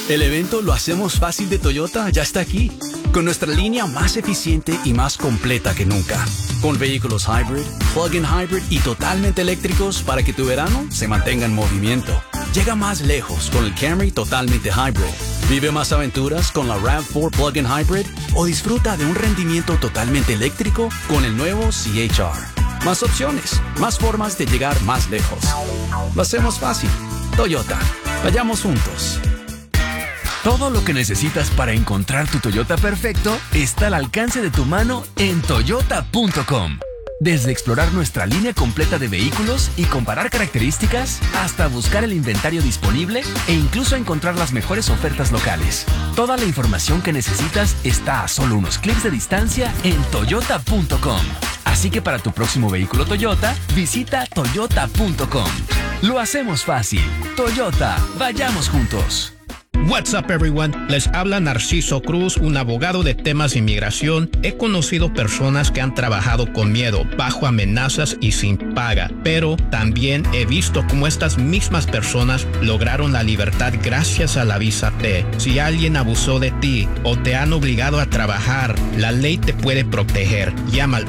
El evento Lo Hacemos Fácil de Toyota ya está aquí, con nuestra línea más eficiente y más completa que nunca. Con vehículos hybrid, plug-in hybrid y totalmente eléctricos para que tu verano se mantenga en movimiento. Llega más lejos con el Camry totalmente hybrid. Vive más aventuras con la RAV4 Plug-in Hybrid o disfruta de un rendimiento totalmente eléctrico con el nuevo CHR. Más opciones, más formas de llegar más lejos. Lo hacemos fácil. Toyota. Vayamos juntos. Todo lo que necesitas para encontrar tu Toyota perfecto está al alcance de tu mano en toyota.com. Desde explorar nuestra línea completa de vehículos y comparar características, hasta buscar el inventario disponible e incluso encontrar las mejores ofertas locales. Toda la información que necesitas está a solo unos clics de distancia en toyota.com. Así que para tu próximo vehículo Toyota, visita toyota.com. Lo hacemos fácil. Toyota, vayamos juntos. What's up, everyone? Les habla Narciso Cruz, un abogado de temas de inmigración. He conocido personas que han trabajado con miedo, bajo amenazas y sin paga, pero también he visto cómo estas mismas personas lograron la libertad gracias a la visa T. Si alguien abusó de ti o te han obligado a trabajar, la ley te puede proteger. Llama al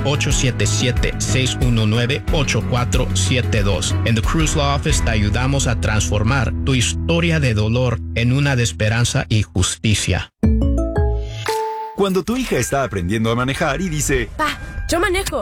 877-619-8472. En The Cruz Law Office te ayudamos a transformar tu historia de dolor en una de esperanza y justicia. Cuando tu hija está aprendiendo a manejar y dice: Pa, yo manejo.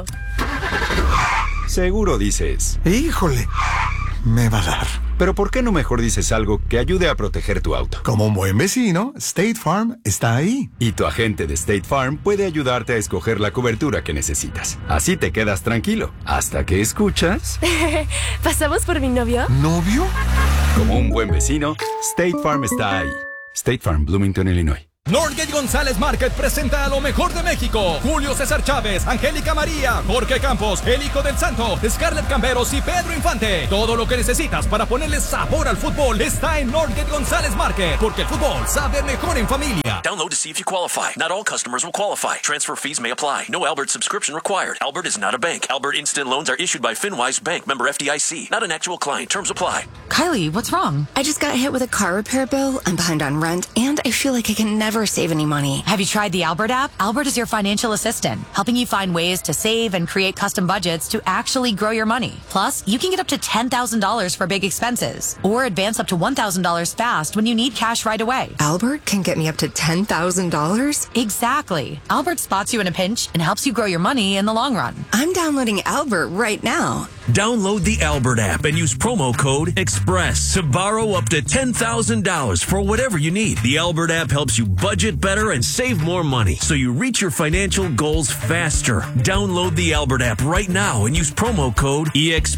Seguro dices: híjole, me va a dar. Pero ¿por qué no mejor dices algo que ayude a proteger tu auto? Como un buen vecino, State Farm está ahí. Y tu agente de State Farm puede ayudarte a escoger la cobertura que necesitas. Así te quedas tranquilo, hasta que escuchas... ¿Pasamos por mi novio? ¿Novio? Como un buen vecino, State Farm está ahí. State Farm, Bloomington, Illinois. Northgate González Market presenta a lo mejor de México. Julio César Chávez, Angélica María, Jorge Campos, El Hijo del Santo, Scarlett Camberos y Pedro Infante. Todo lo que necesitas para ponerle sabor al fútbol está en Northgate González Market, porque el fútbol sabe mejor en familia. Download to see if you qualify. Not all customers will qualify. Transfer fees may apply. No Albert subscription required. Albert is not a bank. Albert Instant Loans are issued by FinWise Bank, member FDIC. Not an actual client. Terms apply. Kylie, what's wrong? I just got hit with a car repair bill. I'm behind on rent, and I feel like I can never save any money. Have you tried the Albert app? Albert is your financial assistant, helping you find ways to save and create custom budgets to actually grow your money. Plus, you can get up to $10,000 for big expenses, or advance up to $1,000 fast when you need cash right away. Albert can get me up to $10,000? Exactly. Albert spots you in a pinch and helps you grow your money in the long run. I'm downloading Albert right now. Download the Albert app and use promo code EXPRESS to borrow up to $10,000 for whatever you need. The Albert app helps you budget better and save more money so you reach your financial goals faster. Download the Albert app right now and use promo code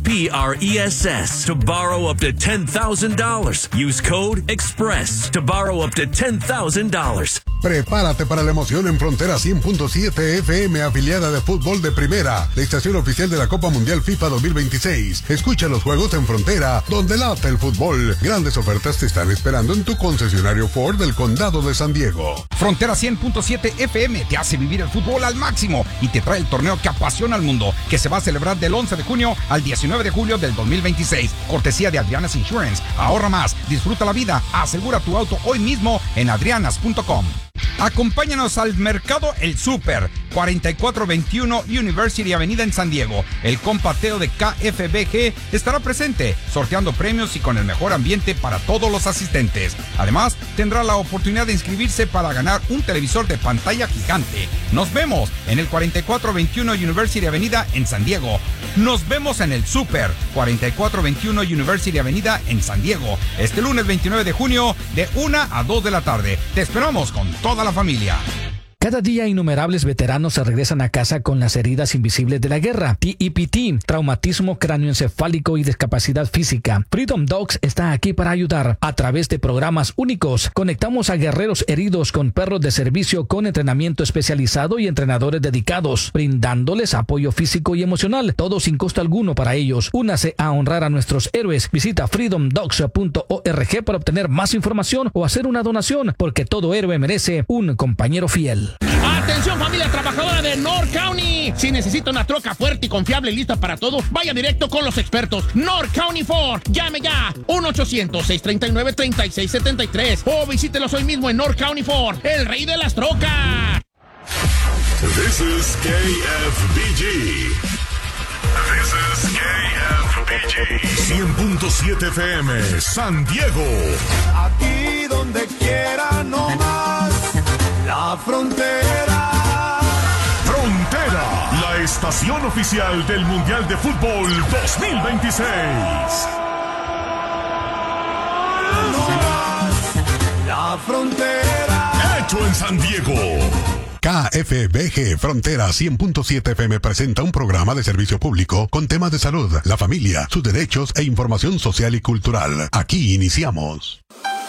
EXPRESS to borrow up to $10,000. Use code EXPRESS to borrow up to $10,000. Prepárate para la emoción en Frontera 100.7 FM, afiliada de fútbol de primera, la estación oficial de la Copa Mundial FIFA 2026. Escucha los juegos en Frontera, donde late el fútbol. Grandes ofertas te están esperando en tu concesionario Ford del Condado de San Diego. Frontera 100.7 FM te hace vivir el fútbol al máximo y te trae el torneo que apasiona al mundo, que se va a celebrar del 11 de junio al 19 de julio del 2026. Cortesía de Adrianas Insurance. Ahorra más, disfruta la vida, asegura tu auto hoy mismo en adrianas.com. Acompáñanos al mercado El Super, 4421 University Avenida en San Diego. El compateo de KFBG estará presente, sorteando premios y con el mejor ambiente para todos los asistentes. Además, tendrá la oportunidad de inscribirse para ganar un televisor de pantalla gigante. Nos vemos en el 4421 University Avenida en San Diego. Nos vemos en El Super, 4421 University Avenida en San Diego, este lunes 29 de junio de 1 a 2 de la tarde. Te esperamos con toda la familia. Cada día innumerables veteranos se regresan a casa con las heridas invisibles de la guerra. TEPT, traumatismo cráneoencefálico y discapacidad física. Freedom Dogs está aquí para ayudar. A través de programas únicos, conectamos a guerreros heridos con perros de servicio con entrenamiento especializado y entrenadores dedicados, brindándoles apoyo físico y emocional, todo sin costo alguno para ellos. Únase a honrar a nuestros héroes. Visita freedomdogs.org para obtener más información o hacer una donación, porque todo héroe merece un compañero fiel. Atención familia trabajadora de North County. Si necesita una troca fuerte y confiable y lista para todo, vaya directo con los expertos. North County Ford. Llame ya. 1-800-639-3673. O visítelos hoy mismo en North County Ford, el rey de las trocas. This is KFBG. This is KFBG. 100.7 FM, San Diego. Aquí donde quiera, no más. La Frontera. Frontera, la estación oficial del Mundial de Fútbol 2026. No más. La Frontera. Hecho en San Diego. KFBG Frontera 100.7 FM presenta un programa de servicio público con temas de salud, la familia, sus derechos e información social y cultural. Aquí iniciamos.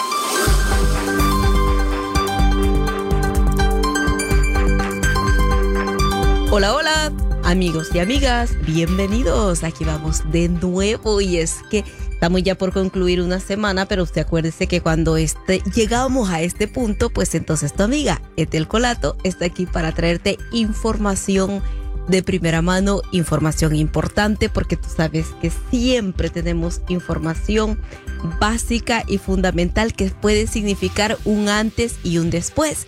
Hola, hola, amigos y amigas, bienvenidos. Aquí vamos de nuevo y es que estamos ya por concluir una semana, pero usted acuérdese que cuando llegamos a este punto, pues entonces tu amiga Ethel Colato está aquí para traerte información de primera mano, información importante, porque tú sabes que siempre tenemos información básica y fundamental que puede significar un antes y un después.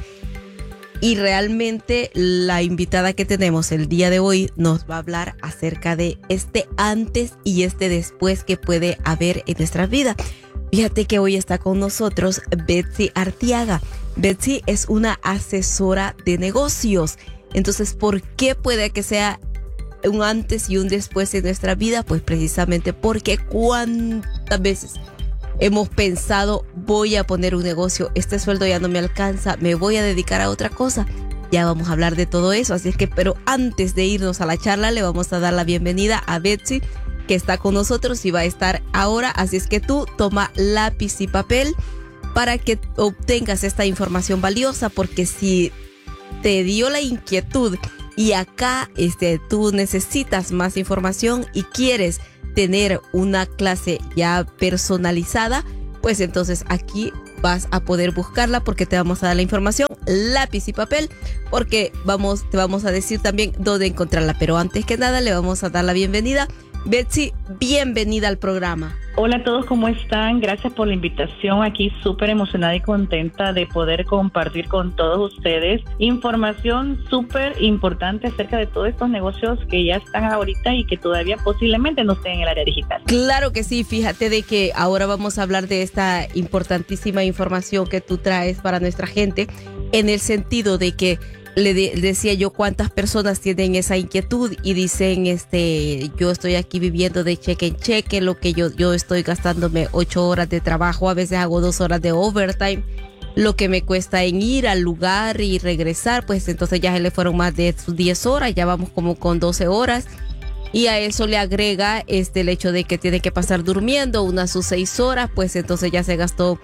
Y realmente la invitada que tenemos el día de hoy nos va a hablar acerca de este antes y este después que puede haber en nuestra vida. Fíjate que hoy está con nosotros Betsy Arteaga. Betsy es una asesora de negocios. Entonces, ¿por qué puede que sea un antes y un después en nuestra vida? Pues precisamente porque cuántas veces hemos pensado, voy a poner un negocio, este sueldo ya no me alcanza, me voy a dedicar a otra cosa. Ya vamos a hablar de todo eso, así es que, pero antes de irnos a la charla, le vamos a dar la bienvenida a Betsy, que está con nosotros y va a estar ahora. Así es que tú toma lápiz y papel para que obtengas esta información valiosa, porque si te dio la inquietud y acá tú necesitas más información y quieres tener una clase ya personalizada, pues entonces aquí vas a poder buscarla, porque te vamos a dar la información, lápiz y papel, porque te vamos a decir también dónde encontrarla. Pero antes que nada le vamos a dar la bienvenida. Betsy, bienvenida al programa. Hola a todos, ¿cómo están? Gracias por la invitación. Aquí súper emocionada y contenta de poder compartir con todos ustedes información súper importante acerca de todos estos negocios que ya están ahorita y que todavía posiblemente no estén en el área digital. Claro que sí, fíjate de que ahora vamos a hablar de esta importantísima información que tú traes para nuestra gente, en el sentido de que le decía yo cuántas personas tienen esa inquietud y dicen, yo estoy aquí viviendo de cheque en cheque, lo que yo estoy gastándome 8 horas de trabajo, a veces hago 2 horas de overtime, lo que me cuesta en ir al lugar y regresar, pues entonces ya se le fueron más de 10 horas, ya vamos como con 12 horas. Y a eso le agrega el hecho de que tiene que pasar durmiendo unas sus 6 horas, pues entonces ya se gastó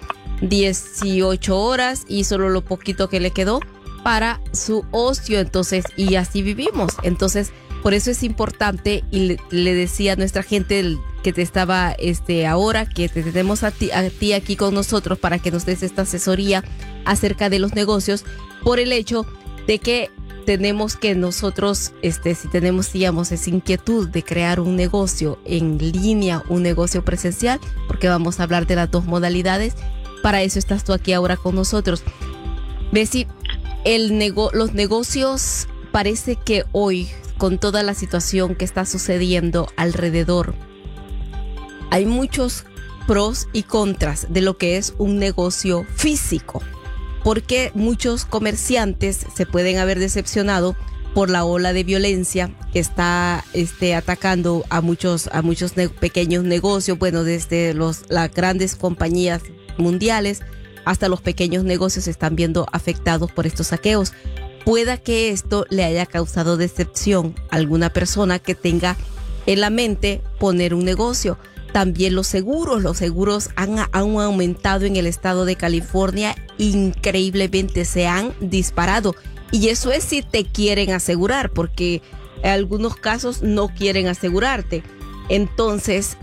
18 horas y solo lo poquito que le quedó para su ocio. Entonces, y así vivimos. Entonces, por eso es importante, y le decía a nuestra gente que te estaba ahora, que te tenemos a ti aquí con nosotros para que nos des esta asesoría acerca de los negocios, por el hecho de que tenemos que nosotros, si tenemos, digamos, esa inquietud de crear un negocio en línea, un negocio presencial, porque vamos a hablar de las dos modalidades, para eso estás tú aquí ahora con nosotros. Betsy, los negocios, parece que hoy, con toda la situación que está sucediendo alrededor, hay muchos pros y contras de lo que es un negocio físico, porque muchos comerciantes se pueden haber decepcionado por la ola de violencia que está atacando a muchos pequeños negocios, bueno, desde las grandes compañías mundiales hasta los pequeños negocios se están viendo afectados por estos saqueos. Pueda que esto le haya causado decepción a alguna persona que tenga en la mente poner un negocio. También los seguros han aumentado en el estado de California, increíblemente se han disparado. Y eso es si te quieren asegurar, porque en algunos casos no quieren asegurarte. Entonces,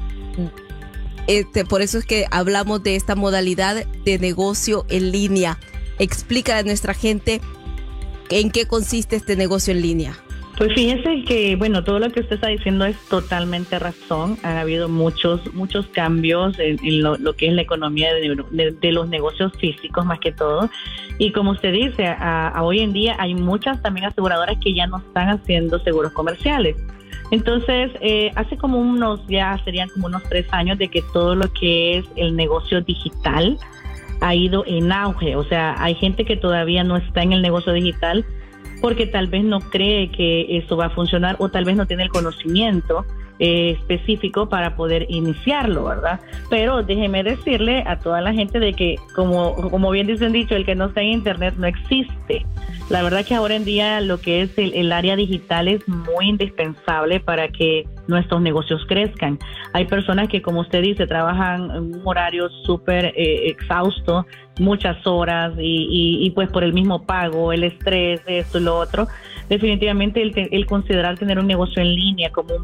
por eso es que hablamos de esta modalidad de negocio en línea. Explica a nuestra gente ¿En qué consiste este negocio en línea? Pues fíjese que, bueno, todo lo que usted está diciendo es totalmente razón. Han habido muchos cambios en lo que es la economía de los negocios físicos más que todo. Y como usted dice, a hoy en día hay muchas también aseguradoras que ya no están haciendo seguros comerciales. Entonces, hace como serían como unos 3 años de que todo lo que es el negocio digital ha ido en auge. O sea, hay gente que todavía no está en el negocio digital porque tal vez no cree que eso va a funcionar o tal vez no tiene el conocimiento específico para poder iniciarlo, ¿verdad? Pero déjeme decirle a toda la gente de que, como bien dicen dicho, el que no está en internet no existe. La verdad que ahora en día lo que es el área digital es muy indispensable para que nuestros negocios crezcan. Hay personas que, como usted dice, trabajan en un horario súper exhausto, muchas horas y pues por el mismo pago, el estrés, esto y lo otro. Definitivamente el considerar tener un negocio en línea como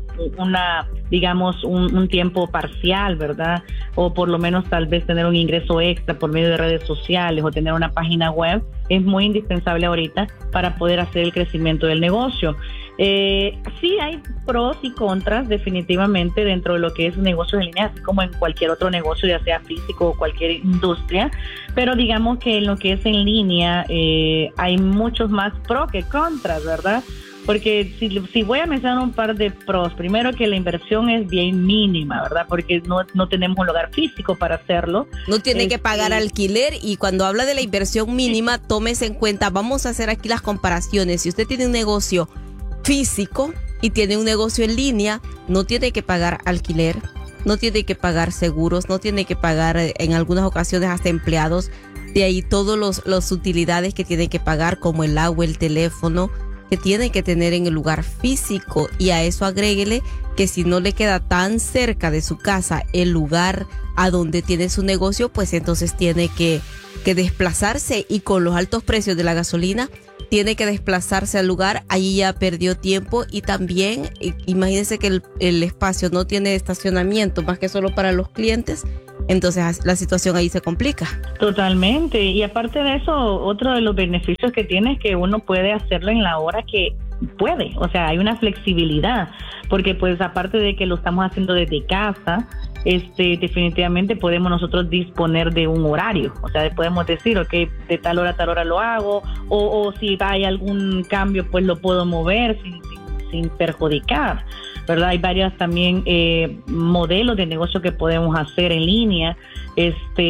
un tiempo parcial, ¿verdad? O por lo menos tal vez tener un ingreso extra por medio de redes sociales o tener una página web es muy indispensable ahorita para poder hacer el crecimiento del negocio. Sí hay pros y contras definitivamente dentro de lo que es un negocio en línea, así como en cualquier otro negocio, ya sea físico o cualquier industria, pero digamos que en lo que es en línea hay muchos más pros que contras, ¿verdad? Porque si voy a mencionar un par de pros, primero que la inversión es bien mínima, ¿verdad? Porque no tenemos un lugar físico para hacerlo. No tiene que pagar alquiler, y cuando habla de la inversión mínima, tómese en cuenta, vamos a hacer aquí las comparaciones. Si usted tiene un negocio físico y tiene un negocio en línea, no tiene que pagar alquiler, no tiene que pagar seguros, no tiene que pagar en algunas ocasiones hasta empleados. De ahí todas las utilidades que tiene que pagar, como el agua, el teléfono, que tiene que tener en el lugar físico. Y a eso agréguele que si no le queda tan cerca de su casa el lugar a donde tiene su negocio, pues entonces tiene que desplazarse, y con los altos precios de la gasolina tiene que desplazarse al lugar. Allí ya perdió tiempo, y también imagínense que el espacio no tiene estacionamiento más que solo para los clientes. Entonces la situación ahí se complica. Totalmente. Y aparte de eso, otro de los beneficios que tiene es que uno puede hacerlo en la hora que puede. O sea, hay una flexibilidad, porque pues aparte de que lo estamos haciendo desde casa, definitivamente podemos nosotros disponer de un horario. O sea, podemos decir, ok, de tal hora a tal hora lo hago, o si hay algún cambio, pues lo puedo mover sin perjudicar, ¿verdad? Hay varias también modelos de negocio que podemos hacer en línea.